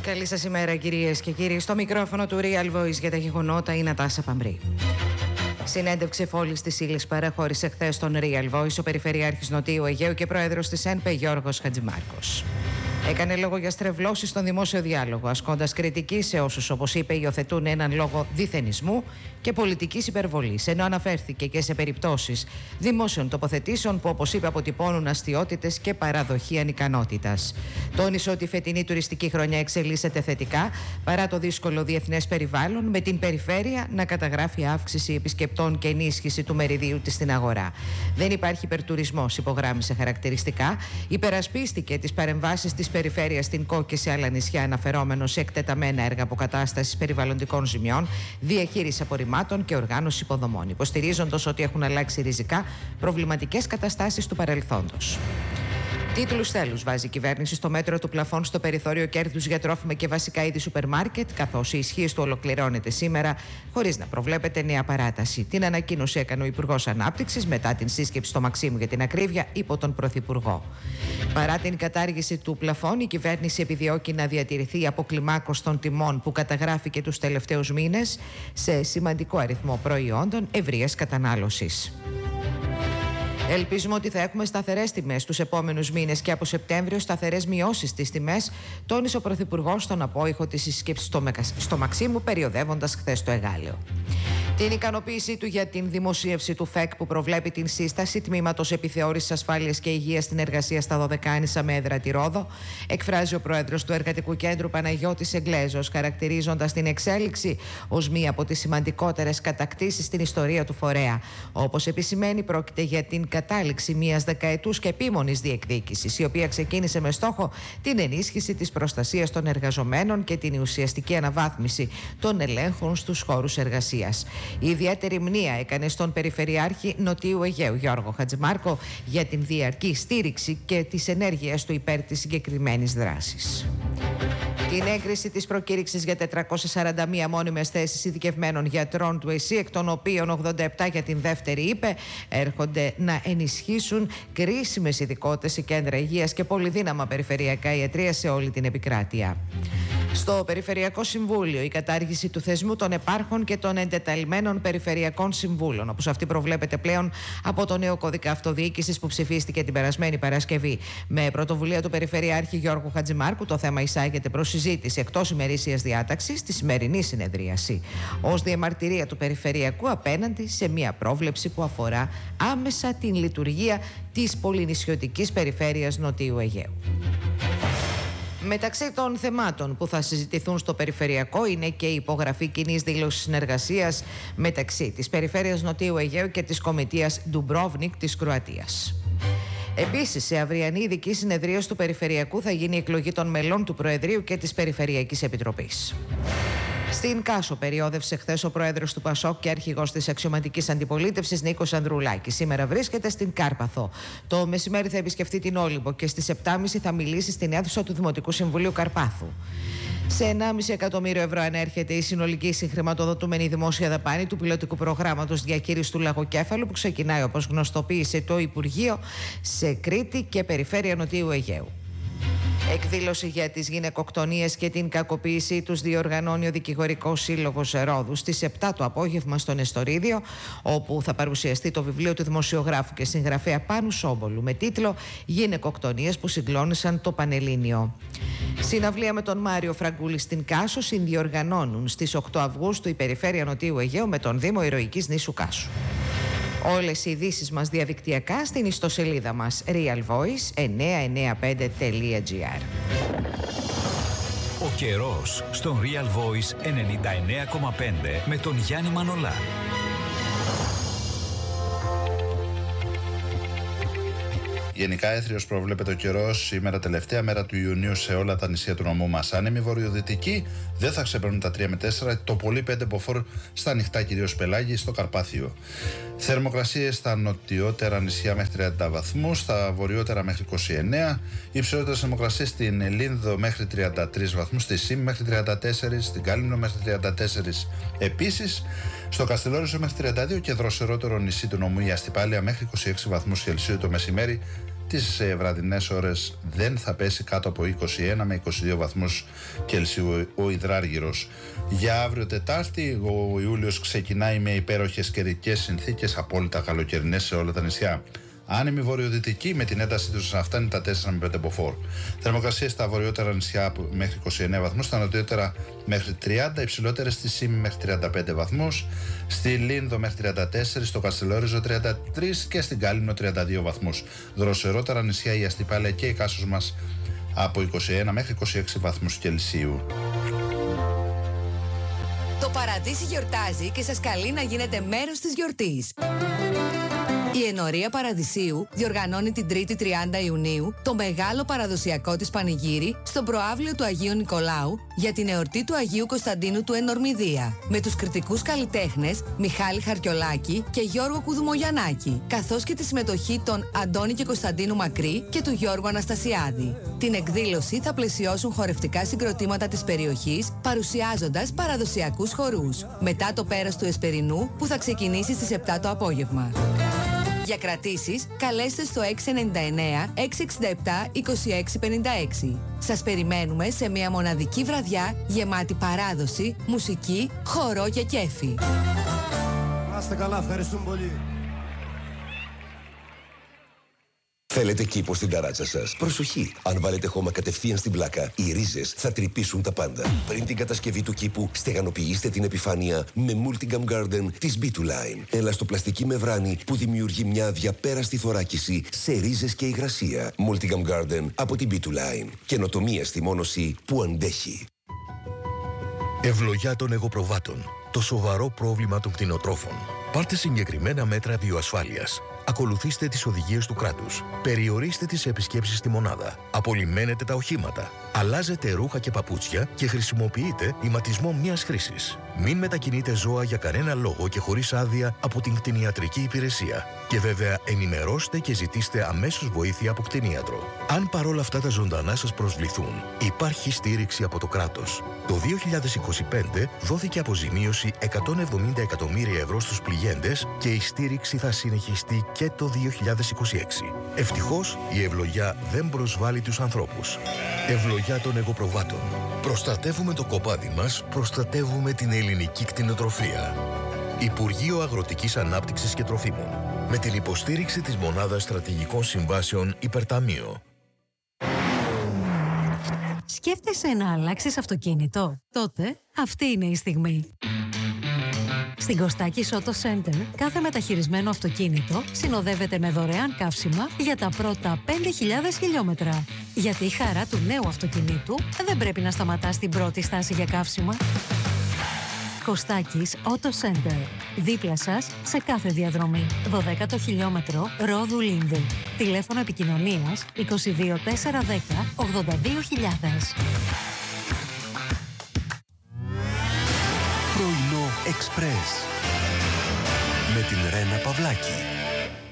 Καλή σας ημέρα, κυρίες και κύριοι. Στο μικρόφωνο του Real Voice για τα γεγονότα η Νατάσα Παμπρή. Συνέντευξη φόλης της ύλης παραχώρησε χθες στον Real Voice ο Περιφερειάρχης Νοτίου Αιγαίου και πρόεδρος της ΕΝΠΕ Γιώργος Χατζημάρκος. Έκανε λόγο για στρεβλώσεις στον δημόσιο διάλογο, ασκώντας κριτική σε όσους, όπως είπε, υιοθετούν έναν λόγο διθενισμού και πολιτικής υπερβολής, ενώ αναφέρθηκε και σε περιπτώσεις δημόσιων τοποθετήσεων που, όπως είπε, αποτυπώνουν αστιότητες και παραδοχή ανικανότητας. Τόνισε ότι η φετινή τουριστική χρονιά εξελίσσεται θετικά παρά το δύσκολο διεθνές περιβάλλον, με την περιφέρεια να καταγράφει αύξηση επισκεπτών και ενίσχυση του μεριδίου της στην αγορά. Δεν υπάρχει υπερτουρισμός, υπογράμμισε χαρακτηριστικά. Υπερασπίστηκε τις παρεμβάσεις της περιφέρειας στην ΚΟ και σε άλλα νησιά, αναφερόμενο σε εκτεταμένα έργα αποκατάστασης περιβαλλοντικών ζημιών, διαχείριση απορριμμάτων και οργάνωση υποδομών, υποστηρίζοντας ότι έχουν αλλάξει ριζικά προβληματικές καταστάσεις του παρελθόντος. Τίτλους θέλους βάζει η κυβέρνηση στο μέτρο του πλαφών στο περιθώριο κέρδους για τρόφιμα και βασικά είδη σούπερ μάρκετ, καθώς η ισχύς του ολοκληρώνεται σήμερα, χωρίς να προβλέπεται νέα παράταση. Την ανακοίνωση έκανε ο Υπουργός Ανάπτυξης μετά την σύσκεψη στο Μαξίμου για την ακρίβεια υπό τον Πρωθυπουργό. Παρά την κατάργηση του πλαφών, η κυβέρνηση επιδιώκει να διατηρηθεί η αποκλιμάκωση των τιμών που καταγράφηκε τους τελευταίους μήνες σε σημαντικό αριθμό προϊόντων ευρείας κατανάλωσης. Ελπίζουμε ότι θα έχουμε σταθερές τιμές τους επόμενους μήνες και από Σεπτέμβριο σταθερές μειώσεις στις τιμές, τόνισε ο Πρωθυπουργός στον απόϊχο της συσκέψης στο Μαξίμου, περιοδεύοντας χθες το Εγάλεο. Την ικανοποίησή του για την δημοσίευση του ΦΕΚ που προβλέπει την σύσταση Τμήματος Επιθεώρησης Ασφάλειας και Υγείας στην εργασία στα Δωδεκάνησα με έδρα τη Ρόδο, εκφράζει ο πρόεδρος του Εργατικού Κέντρου Παναγιώτης Εγγλέζος, χαρακτηρίζοντας την εξέλιξη ως μία από τις σημαντικότερες κατακτήσεις στην ιστορία του φορέα. Όπως επισημαίνει, πρόκειται για την κατάληξη μιας δεκαετούς και επίμονης διεκδίκησης, η οποία ξεκίνησε με στόχο την ενίσχυση της προστασίας των εργαζομένων και την ουσιαστική αναβάθμιση των ελέγχων στους χώρους εργασίας. Η ιδιαίτερη μνήα έκανε στον Περιφερειάρχη Νοτίου Αιγαίου Γιώργο Χατζημάρκο για την διαρκή στήριξη και τις ενέργειες του υπέρ της συγκεκριμένης δράσης. Την έγκριση της προκήρυξης για 441 μόνιμες θέσεις ειδικευμένων γιατρών του ΕΣΥ, εκ των οποίων 87 για την δεύτερη ΥΠΕ, έρχονται να ενισχύσουν κρίσιμες ειδικότητες σε κέντρα υγείας και πολυδύναμα περιφερειακά ιατρεία σε όλη την επικράτεια. Στο Περιφερειακό Συμβούλιο, η κατάργηση του θεσμού των επάρχων και των εντεταλμένων περιφερειακών συμβούλων, όπως αυτή προβλέπεται πλέον από το νέο κώδικα αυτοδιοίκησης που ψηφίστηκε την περασμένη Παρασκευή. Με πρωτοβουλία του Περιφερειάρχη Γιώργου Χατζημάρκου, το θέμα εισάγεται προς συζήτηση εκτός ημερήσιας διάταξης στη σημερινή συνεδρίαση, ως διαμαρτυρία του Περιφερειακού απέναντι σε μια πρόβλεψη που αφορά άμεσα την λειτουργία της πολυνησιωτικής περιφέρειας Νοτίου Αιγαίου. Μεταξύ των θεμάτων που θα συζητηθούν στο Περιφερειακό είναι και η υπογραφή κοινής δήλωσης συνεργασίας μεταξύ της Περιφέρειας Νοτίου Αιγαίου και της Κομιτείας Ντουμπρόβνικ της Κροατίας. Επίσης, σε αυριανή ειδική συνεδρίαση του Περιφερειακού θα γίνει η εκλογή των μελών του Προεδρείου και της Περιφερειακής Επιτροπής. Στην Κάσο περιόδευσε χθες ο πρόεδρος του ΠΑΣΟΚ και αρχηγός της αξιωματικής αντιπολίτευσης Νίκος Ανδρουλάκης. Σήμερα βρίσκεται στην Κάρπαθο. Το μεσημέρι θα επισκεφτεί την Όλυμπο και στις 7.30 θα μιλήσει στην αίθουσα του Δημοτικού Συμβουλίου Καρπάθου. Σε 1,5 εκατομμύριο ευρώ ανέρχεται η συνολική συγχρηματοδοτούμενη δημόσια δαπάνη του πιλωτικού προγράμματος διαχείρισης του λαγοκέφαλου που ξεκινάει, όπως γνωστοποίησε το Υπουργείο, σε Κρήτη και Περιφέρεια Νοτίου Αιγαίου. Εκδήλωση για τις γυναικοκτονίες και την κακοποίησή τους διοργανώνει ο Δικηγορικός Σύλλογος Ρόδου στις 7 το απόγευμα στο Νεστορίδιο, όπου θα παρουσιαστεί το βιβλίο του δημοσιογράφου και συγγραφέα Πάνου Σόμπολου με τίτλο «Γυναικοκτονίες που συγκλώνησαν το Πανελλήνιο». Συναυλία με τον Μάριο Φραγκούλη στην Κάσο συνδιοργανώνουν στις 8 Αυγούστου η Περιφέρεια Νοτίου Αιγαίου με τον Δήμο Ηρωικής Νήσου Κάσου. Όλες οι ειδήσεις μας διαδικτυακά στην ιστοσελίδα μας realvoice995.gr. Ο καιρός στον Real Voice 99,5 με τον Γιάννη Μανολά. Γενικά έθριος προβλέπεται ο καιρός σήμερα, τελευταία μέρα του Ιουνίου, σε όλα τα νησιά του νομού μας. Άνεμοι βορειοδυτικοί δεν θα ξεπερνούν τα 3 με 4, το πολύ 5 μποφόρ στα ανοιχτά, κυρίως Πελάγη, στο Καρπάθιο. Θερμοκρασίες στα νοτιότερα νησιά μέχρι 30 βαθμούς, στα βορειότερα μέχρι 29, υψηλότερες θερμοκρασίες στην Ελίνδο μέχρι 33 βαθμούς, στη Σύμ μέχρι 34, στην Κάλυμνο μέχρι 34. Επίσης, στο Καστελόριζο μέχρι 32 και δροσερότερο νησί του νομού η Αστυπάλεια μέχρι 26 βαθμούς Κελσίου το μεσημέρι, Τις βραδινές ώρες δεν θα πέσει κάτω από 21 με 22 βαθμούς Κελσίου ο υδράργυρος. Για αύριο Τετάρτη ο Ιούλιος ξεκινάει με υπέροχες καιρικές συνθήκες, απόλυτα καλοκαιρινές σε όλα τα νησιά. Άνεμη βορειοδυτική με την ένταση τους να φτάνει τα 4 με 5 μποφόρ. Θερμοκρασίες στα βορειότερα νησιά μέχρι 29 βαθμούς, στα νοτιότερα μέχρι 30, υψηλότερες στη Σύμη μέχρι 35 βαθμούς, στη Λίνδο μέχρι 34, στο Καστελόριζο 33 και στην Κάλυμνο 32 βαθμούς. Δροσερότερα νησιά η Αστυπάλαια και η Κάσος μας από 21 μέχρι 26 βαθμούς Κελσίου. Το Παραδείσι γιορτάζει και σας καλεί να γίνετε μέρος της γιορτής. Η Ενορία Παραδεισίου διοργανώνει την 3η 30 Ιουνίου το μεγάλο παραδοσιακό της πανηγύρι στο προαύλιο του Αγίου Νικολάου για την εορτή του Αγίου Κωνσταντίνου του Ενορμηδία, με τους κριτικούς καλλιτέχνες Μιχάλη Χαρκιολάκη και Γιώργο Κουδουμογιαννάκη, καθώς και τη συμμετοχή των Αντώνη και Κωνσταντίνου Μακρύ και του Γιώργου Αναστασιάδη. Την εκδήλωση θα πλαισιώσουν χορευτικά συγκροτήματα της περιοχής, παρουσιάζοντας παραδοσιακούς χορούς, μετά το πέρας του Εσπερινού που θα ξεκινήσει στις 7 το απόγευμα. Για κρατήσεις, καλέστε στο 699-667-2656. Σας περιμένουμε σε μια μοναδική βραδιά γεμάτη παράδοση, μουσική, χορό και κέφι. Να είστε καλά, ευχαριστούμε πολύ. Θέλετε κήπο στην ταράτσα σας? Προσοχή! Αν βάλετε χώμα κατευθείαν στην πλάκα, οι ρίζες θα τρυπήσουν τα πάντα. Πριν την κατασκευή του κήπου, στεγανοποιήστε την επιφάνεια με Multigam Garden της B2Line. Ελαστοπλαστική μεμβράνη που δημιουργεί μια αδιαπέραστη θωράκιση σε ρίζες και υγρασία. Multigam Garden από την B2Line. Καινοτομία στη μόνωση που αντέχει. Ευλογιά των εγωπροβάτων. Το σοβαρό πρόβλημα των κτηνοτρόφων. Πάρτε συγκεκριμένα μέτρα βιοασφάλειας. Ακολουθήστε τις οδηγίες του κράτους. Περιορίστε τις επισκέψεις στη μονάδα. Απολυμμένετε τα οχήματα. Αλλάζετε ρούχα και παπούτσια και χρησιμοποιείτε ηματισμό μιας χρήσης. Μην μετακινείτε ζώα για κανένα λόγο και χωρίς άδεια από την κτηνιατρική υπηρεσία. Και βέβαια ενημερώστε και ζητήστε αμέσως βοήθεια από κτηνίατρο. Αν παρόλα αυτά τα ζωντανά σας προσβληθούν, υπάρχει στήριξη από το κράτος. Το 2025 δόθηκε αποζημίωση 170 εκατομμύρια ευρώ στους πληγέντες και η στήριξη θα συνεχιστεί και το 2026. Ευτυχώς η ευλογιά δεν προσβάλλει τους ανθρώπους. Ευλογιά των εγωπροβάτων. Προστατεύουμε το κοπάδι μας, προστατεύουμε την ελληνική κτηνοτροφία. Υπουργείο Αγροτικής Ανάπτυξης και Τροφίμων. Με την υποστήριξη της Μονάδας Στρατηγικών Συμβάσεων Υπερταμείο. Σκέφτεσαι να αλλάξεις αυτοκίνητο? Τότε αυτή είναι η στιγμή. Στην Κωστάκης Auto Center, κάθε μεταχειρισμένο αυτοκίνητο συνοδεύεται με δωρεάν καύσιμα για τα πρώτα 5.000 χιλιόμετρα. Γιατί η χαρά του νέου αυτοκινήτου δεν πρέπει να σταματά στην πρώτη στάση για καύσιμα. Κωστάκης Auto Center. Δίπλα σας σε κάθε διαδρομή. 12ο χιλιόμετρο Ρόδου Λίνδου. Τηλέφωνο επικοινωνίας 22 410 82.000. Πρωινό Εξπρές με την Ρένα Παυλάκη.